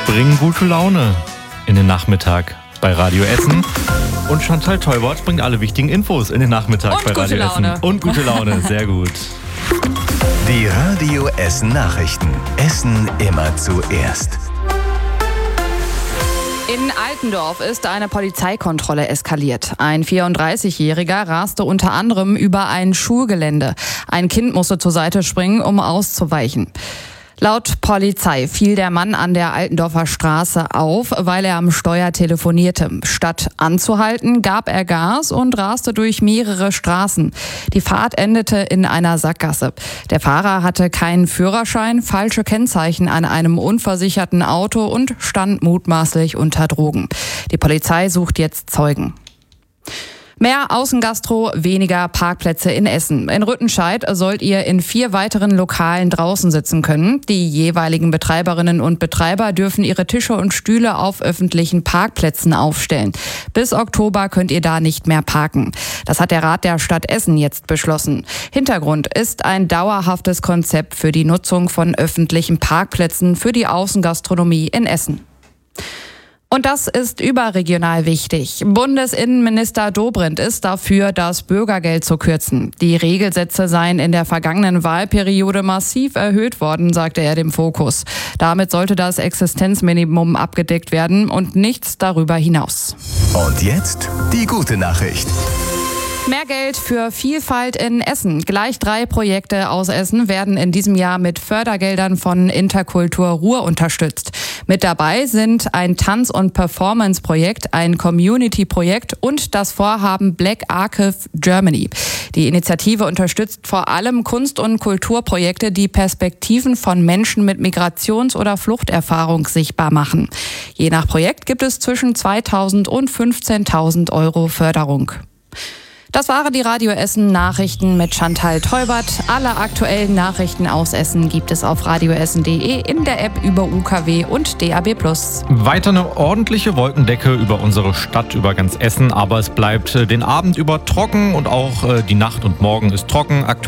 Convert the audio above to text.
bringen gute Laune in den Nachmittag bei Radio Essen. Und Chantal Teubert bringt alle wichtigen Infos in den Nachmittag und bei Radio Laune. Essen. Und gute Laune, sehr gut. Die Radio Essen Nachrichten. Essen immer zuerst. In Altendorf ist eine Polizeikontrolle eskaliert. Ein 34-Jähriger raste unter anderem über ein Schulgelände. Ein Kind musste zur Seite springen, um auszuweichen. Laut Polizei fiel der Mann an der Altendorfer Straße auf, weil er am Steuer telefonierte. Statt anzuhalten, gab er Gas und raste durch mehrere Straßen. Die Fahrt endete in einer Sackgasse. Der Fahrer hatte keinen Führerschein, falsche Kennzeichen an einem unversicherten Auto und stand mutmaßlich unter Drogen. Die Polizei sucht jetzt Zeugen. Mehr Außengastro, weniger Parkplätze in Essen. In Rüttenscheid sollt ihr in 4 weiteren Lokalen draußen sitzen können. Die jeweiligen Betreiberinnen und Betreiber dürfen ihre Tische und Stühle auf öffentlichen Parkplätzen aufstellen. Bis Oktober könnt ihr da nicht mehr parken. Das hat der Rat der Stadt Essen jetzt beschlossen. Hintergrund ist ein dauerhaftes Konzept für die Nutzung von öffentlichen Parkplätzen für die Außengastronomie in Essen. Und das ist überregional wichtig. Bundesinnenminister Dobrindt ist dafür, das Bürgergeld zu kürzen. Die Regelsätze seien in der vergangenen Wahlperiode massiv erhöht worden, sagte er dem Fokus. Damit sollte das Existenzminimum abgedeckt werden und nichts darüber hinaus. Und jetzt die gute Nachricht. Mehr Geld für Vielfalt in Essen. Gleich 3 Projekte aus Essen werden in diesem Jahr mit Fördergeldern von Interkultur Ruhr unterstützt. Mit dabei sind ein Tanz- und Performance-Projekt, ein Community-Projekt und das Vorhaben Black Archive Germany. Die Initiative unterstützt vor allem Kunst- und Kulturprojekte, die Perspektiven von Menschen mit Migrations- oder Fluchterfahrung sichtbar machen. Je nach Projekt gibt es zwischen 2.000 und 15.000 Euro Förderung. Das waren die Radio Essen Nachrichten mit Chantal Teubert. Alle aktuellen Nachrichten aus Essen gibt es auf radioessen.de, in der App über UKW und DAB+. Weiter eine ordentliche Wolkendecke über unsere Stadt, über ganz Essen. Aber es bleibt den Abend über trocken und auch die Nacht und morgen ist trocken.